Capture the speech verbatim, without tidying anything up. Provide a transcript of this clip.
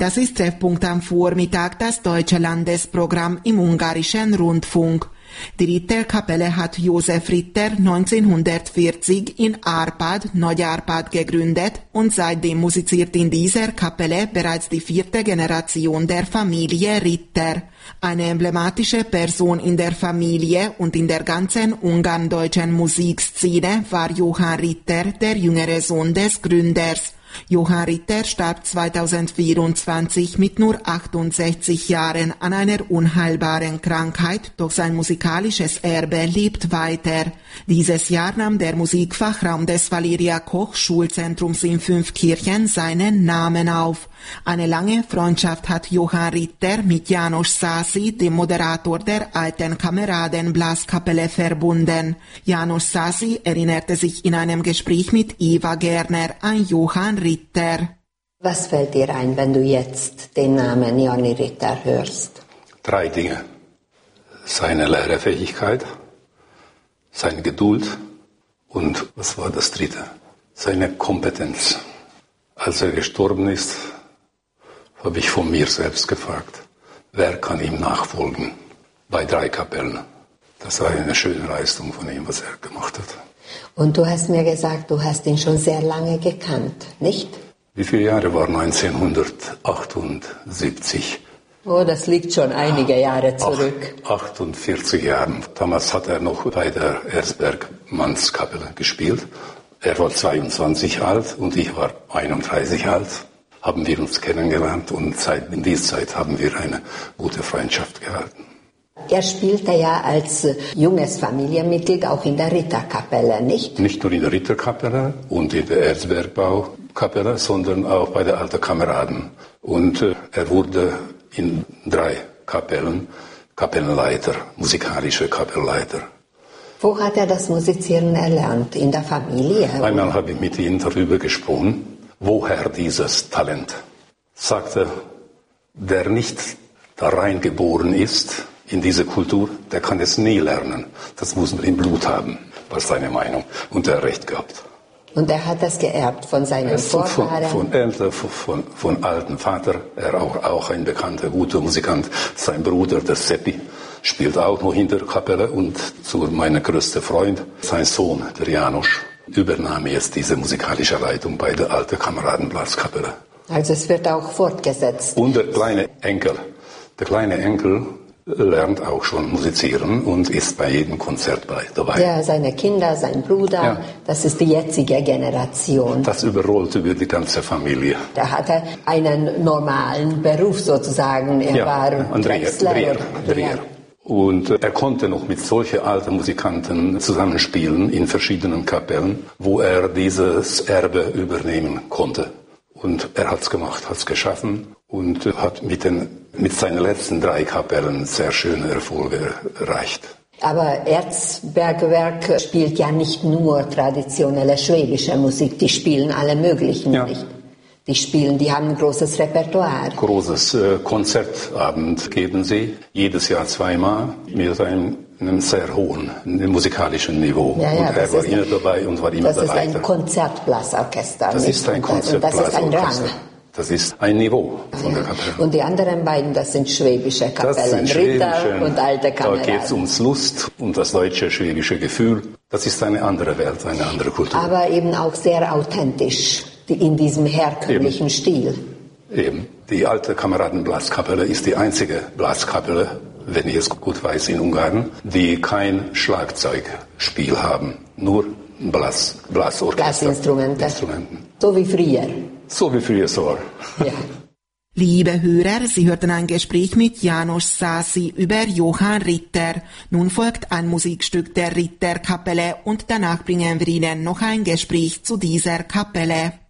Das ist Treffpunkt am Vormittag, das deutsche Landesprogramm im ungarischen Rundfunk. Die Ritterkapelle hat Josef Ritter neunzehnhundertvierzig in Árpád, Nagy-Árpád gegründet und seitdem musiziert in dieser Kapelle bereits die vierte Generation der Familie Ritter. Eine emblematische Person in der Familie und in der ganzen ungarn-deutschen Musikszene war Johann Ritter, der jüngere Sohn des Gründers. Johann Ritter starb zweitausendvierundzwanzig mit nur achtundsechzig Jahren an einer unheilbaren Krankheit, doch sein musikalisches Erbe lebt weiter. Dieses Jahr nahm der Musikfachraum des Valeria Koch Schulzentrums in Fünfkirchen seinen Namen auf. Eine lange Freundschaft hat Johann Ritter mit János Szási, dem Moderator der alten Kameraden-Blaskapelle, verbunden. János Szási erinnerte sich in einem Gespräch mit Eva Gerner an Johann Ritter. Was fällt dir ein, wenn du jetzt den Namen Jani Ritter hörst? Drei Dinge. Seine Lehrerfähigkeit, seine Geduld und, was war das dritte? Seine Kompetenz. Als er gestorben ist, habe ich von mir selbst gefragt, wer kann ihm nachfolgen bei drei Kapellen. Das war eine schöne Leistung von ihm, was er gemacht hat. Und du hast mir gesagt, du hast ihn schon sehr lange gekannt, nicht? Wie viele Jahre war neunzehnhundertachtundsiebzig? Oh, das liegt schon einige Jahre zurück. Ach, achtundvierzig Jahre. Damals hat er noch bei der Erzberg-Mannskapelle gespielt. Er war zweiundzwanzig alt und ich war einunddreißig alt. Haben wir uns kennengelernt und seit in dieser Zeit haben wir eine gute Freundschaft gehalten. Er spielte ja als junges Familienmitglied auch in der Ritterkapelle, nicht? Nicht nur in der Ritterkapelle und in der Erzbergbaukapelle, sondern auch bei der Alten Kameraden. Und äh, er wurde in drei Kapellen Kapellenleiter, musikalischer Kapellenleiter. Wo hat er das Musizieren erlernt? In der Familie? Einmal habe ich mit ihm darüber gesprochen. Woher dieses Talent? Sagte, der nicht da reingeboren ist in diese Kultur, der kann es nie lernen. Das muss man im Blut haben, war seine Meinung. Und er hat recht gehabt. Und er hat das geerbt von seinen Vorfahren? Von, von Eltern, von, von, von alten Vater. Er auch, auch ein bekannter, guter Musikant. Sein Bruder, der Seppi, spielt auch noch in der Kapelle. Und zu meinem größten Freund, sein Sohn, der János, übernahm jetzt diese musikalische Leitung bei der Alten Kameraden-Blaskapelle. Also es wird auch fortgesetzt. Und der kleine Enkel, der kleine Enkel lernt auch schon musizieren und ist bei jedem Konzert bei, dabei. Ja, seine Kinder, sein Bruder, ja. Das ist die jetzige Generation. Das überrollt über die ganze Familie. Da hat er einen normalen Beruf sozusagen. Er ja, war Dreher, Dreher, Dreher. Und er konnte noch mit solchen alten Musikanten zusammenspielen in verschiedenen Kapellen, wo er dieses Erbe übernehmen konnte. Und er hat es gemacht, hat es geschaffen und hat mit, den, mit seinen letzten drei Kapellen sehr schöne Erfolge erreicht. Aber Erzbergwerk spielt ja nicht nur traditionelle schwäbische Musik, die spielen alle möglichen, ja. Nicht? Die spielen, die haben ein großes Repertoire. Großes äh, Konzertabend geben sie, jedes Jahr zweimal, mit einem, einem sehr hohen musikalischen Niveau. Ja, ja, und er war immer dabei und war immer das dabei. Das ist ein Konzertblasorchester. Das ist ein Konzertblasorchester. Und das ist ein Rang. Das ist ein Niveau von ja. der Kapelle. Und die anderen beiden, das sind schwäbische Kapellen, Ritter und Alte Kameraden. Da geht es ums Lust und das deutsche schwäbische Gefühl. Das ist eine andere Welt, eine andere Kultur. Aber eben auch sehr authentisch. In diesem herkömmlichen Eben. Stil. Eben. Die Alte Kameraden-Blaskapelle ist die einzige Blaskapelle, wenn ich es gut weiß, in Ungarn, die kein Schlagzeugspiel haben. Nur Blas, Blasorchester. Blasinstrumente. So wie früher. So wie früher so war. Ja. Liebe Hörer, Sie hörten ein Gespräch mit János Szási über Johann Ritter. Nun folgt ein Musikstück der Ritterkapelle und danach bringen wir Ihnen noch ein Gespräch zu dieser Kapelle.